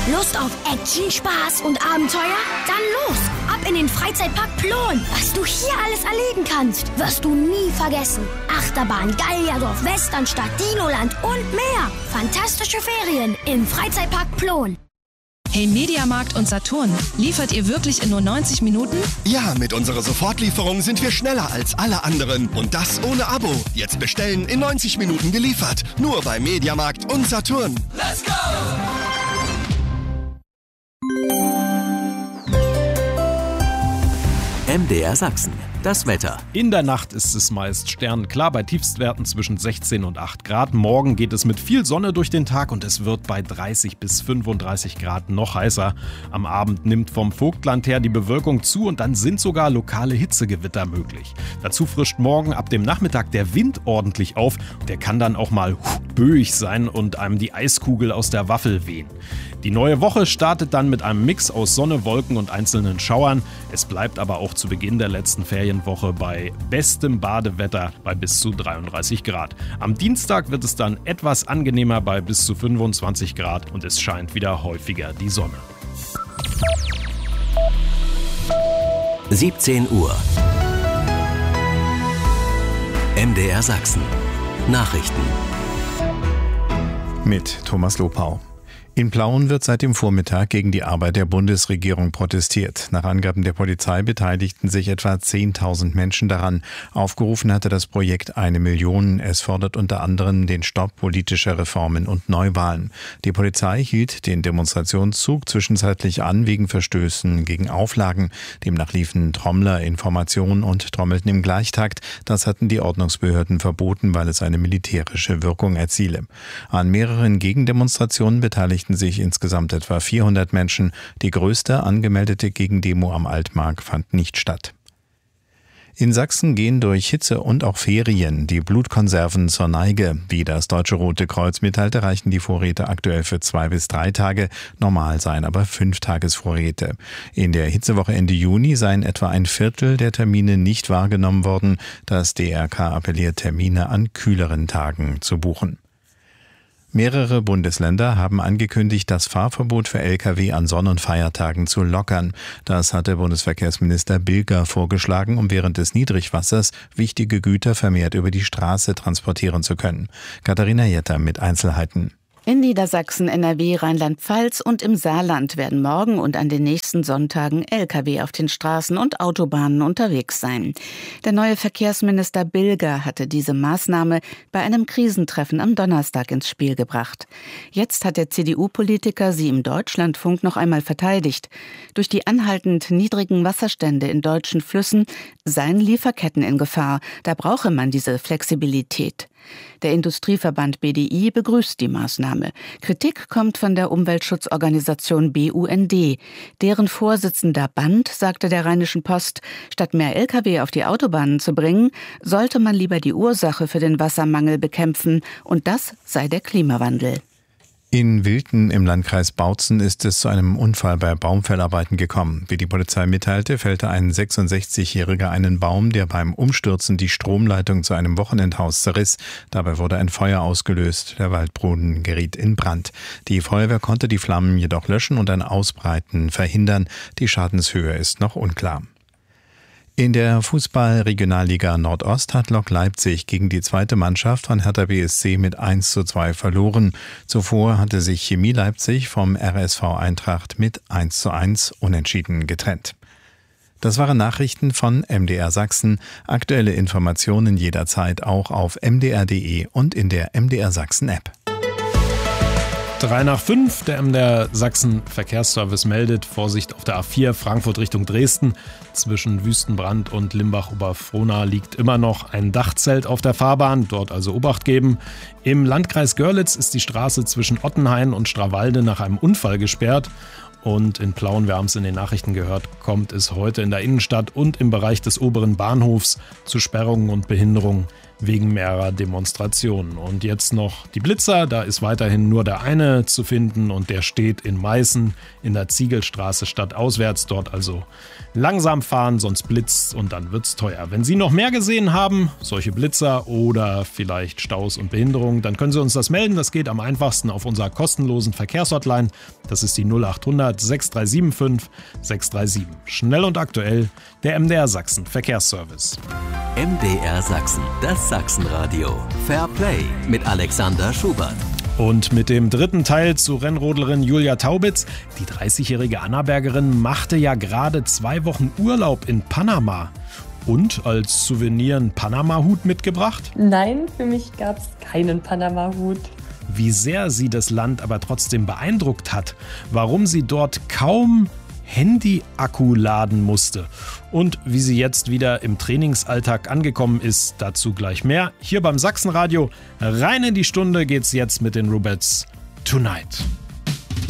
Lust auf Action, Spaß und Abenteuer? Dann los! Ab in den Freizeitpark Plon! Was du hier alles erleben kannst, wirst du nie vergessen. Achterbahn, Gallierdorf, Westernstadt, Dinoland und mehr. Fantastische Ferien im Freizeitpark Plon. Hey Mediamarkt und Saturn, liefert ihr wirklich in nur 90 Minuten? Ja, mit unserer Sofortlieferung sind wir schneller als alle anderen. Und das ohne Abo. Jetzt bestellen, in 90 Minuten geliefert. Nur bei Mediamarkt und Saturn. Let's go! MDR Sachsen. Das Wetter. In der Nacht ist es meist sternklar bei Tiefstwerten zwischen 16 und 8 Grad. Morgen geht es mit viel Sonne durch den Tag und es wird bei 30 bis 35 Grad noch heißer. Am Abend nimmt vom Vogtland her die Bewölkung zu und dann sind sogar lokale Hitzegewitter möglich. Dazu frischt morgen ab dem Nachmittag der Wind ordentlich auf. Der kann dann auch mal böig sein und einem die Eiskugel aus der Waffel wehen. Die neue Woche startet dann mit einem Mix aus Sonne, Wolken und einzelnen Schauern. Es bleibt aber auch zu Beginn der letzten Ferienwoche bei bestem Badewetter bei bis zu 33 Grad. Am Dienstag wird es dann etwas angenehmer bei bis zu 25 Grad und es scheint wieder häufiger die Sonne. 17 Uhr. MDR Sachsen. Nachrichten. Mit Thomas Lopau. In Plauen wird seit dem Vormittag gegen die Arbeit der Bundesregierung protestiert. Nach Angaben der Polizei beteiligten sich etwa 10.000 Menschen daran. Aufgerufen hatte das Projekt 1 Million. Es fordert unter anderem den Stopp politischer Reformen und Neuwahlen. Die Polizei hielt den Demonstrationszug zwischenzeitlich an wegen Verstößen gegen Auflagen. Demnach liefen Trommler in Formation und trommelten im Gleichtakt. Das hatten die Ordnungsbehörden verboten, weil es eine militärische Wirkung erziele. An mehreren Gegendemonstrationen beteiligten sich insgesamt etwa 400 Menschen. Die größte angemeldete Gegendemo am Altmark fand nicht statt. In Sachsen gehen durch Hitze und auch Ferien die Blutkonserven zur Neige. Wie das Deutsche Rote Kreuz mitteilte, reichen die Vorräte aktuell für 2 bis 3 Tage. Normal seien aber 5-Tagesvorräte. In der Hitzewoche Ende Juni seien etwa ein Viertel der Termine nicht wahrgenommen worden. Das DRK appelliert, Termine an kühleren Tagen zu buchen. Mehrere Bundesländer haben angekündigt, das Fahrverbot für Lkw an Sonn- und Feiertagen zu lockern. Das hatte Bundesverkehrsminister Bilger vorgeschlagen, um während des Niedrigwassers wichtige Güter vermehrt über die Straße transportieren zu können. Katharina Jetter mit Einzelheiten. In Niedersachsen, NRW, Rheinland-Pfalz und im Saarland werden morgen und an den nächsten Sonntagen Lkw auf den Straßen und Autobahnen unterwegs sein. Der neue Verkehrsminister Bilger hatte diese Maßnahme bei einem Krisentreffen am Donnerstag ins Spiel gebracht. Jetzt hat der CDU-Politiker sie im Deutschlandfunk noch einmal verteidigt. Durch die anhaltend niedrigen Wasserstände in deutschen Flüssen seien Lieferketten in Gefahr. Da brauche man diese Flexibilität. Der Industrieverband BDI begrüßt die Maßnahme. Kritik kommt von der Umweltschutzorganisation BUND. Deren Vorsitzender Band sagte der Rheinischen Post, statt mehr Lkw auf die Autobahnen zu bringen, sollte man lieber die Ursache für den Wassermangel bekämpfen, und das sei der Klimawandel. In Wilten im Landkreis Bautzen ist es zu einem Unfall bei Baumfellarbeiten gekommen. Wie die Polizei mitteilte, fällte ein 66-Jähriger einen Baum, der beim Umstürzen die Stromleitung zu einem Wochenendhaus zerriss. Dabei wurde ein Feuer ausgelöst. Der Waldboden geriet in Brand. Die Feuerwehr konnte die Flammen jedoch löschen und ein Ausbreiten verhindern. Die Schadenshöhe ist noch unklar. In der Fußball-Regionalliga Nordost hat Lok Leipzig gegen die zweite Mannschaft von Hertha BSC mit 1:2 verloren. Zuvor hatte sich Chemie Leipzig vom RSV Eintracht mit 1:1 unentschieden getrennt. Das waren Nachrichten von MDR Sachsen. Aktuelle Informationen jederzeit auch auf mdr.de und in der MDR Sachsen App. 3:05, der MDR Sachsen Verkehrsservice meldet Vorsicht auf der A4 Frankfurt Richtung Dresden. Zwischen Wüstenbrand und Limbach-Oberfrohna liegt immer noch ein Dachzelt auf der Fahrbahn, dort also Obacht geben. Im Landkreis Görlitz ist die Straße zwischen Ottenhain und Strawalde nach einem Unfall gesperrt. Und in Plauen, wir haben es in den Nachrichten gehört, kommt es heute in der Innenstadt und im Bereich des oberen Bahnhofs zu Sperrungen und Behinderungen wegen mehrerer Demonstrationen. Und jetzt noch die Blitzer, da ist weiterhin nur der eine zu finden und der steht in Meißen in der Ziegelstraße stadtauswärts. Dort also langsam fahren, sonst blitzt und dann wird's teuer. Wenn Sie noch mehr gesehen haben, solche Blitzer oder vielleicht Staus und Behinderungen, dann können Sie uns das melden. Das geht am einfachsten auf unserer kostenlosen Verkehrshotline. Das ist die 0800 6375 637. Schnell und aktuell, der MDR Sachsen Verkehrsservice. MDR Sachsen, das Sachsenradio. Fair Play mit Alexander Schubert. Und mit dem dritten Teil zu Rennrodlerin Julia Taubitz. Die 30-jährige Annabergerin machte ja gerade 2 Wochen Urlaub in Panama. Und als Souvenir einen Panama-Hut mitgebracht? Nein, für mich gab es keinen Panama-Hut. Wie sehr sie das Land aber trotzdem beeindruckt hat, warum sie dort kaum Handy-Akku laden musste und wie sie jetzt wieder im Trainingsalltag angekommen ist, dazu gleich mehr. Hier beim Sachsenradio, rein in die Stunde geht's jetzt mit den Rubettes Tonight.